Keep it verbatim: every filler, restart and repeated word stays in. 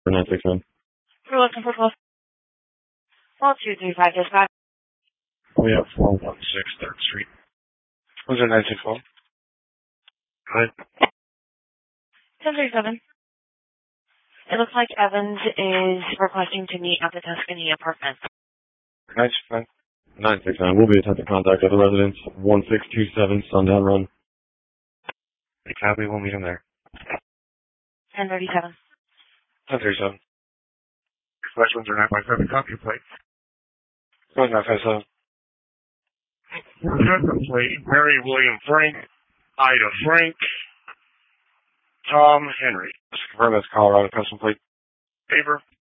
For nine six nine. We're looking for close. Well, two three five dispatch. We have four one six third Street. Was it nine six one? Hi. ten thirty-seven. It looks like Evans is requesting to meet at the Tuscany apartment. nine six nine. nine six nine. We'll be attempting contact at the residence. one six two seven Sundown Run. Hey, copy. We'll meet him there. ten thirty-seven. ten thirty-seven. Questions are nine five seven. Copy your plate. Go ahead, nine five seven. Custom plate. Mary William Frank. Ida Frank. Tom Henry. Just confirm that's Colorado custom plate. Favor.